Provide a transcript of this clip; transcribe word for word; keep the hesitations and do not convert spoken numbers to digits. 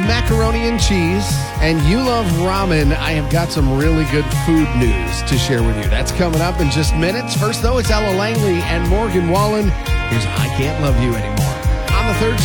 macaroni and cheese, and you love ramen, I have got some really good food news to share with you. That's coming up in just minutes. First, though, it's Ella Langley and Morgan Wallen. Here's I Can't Love You Anymore on the third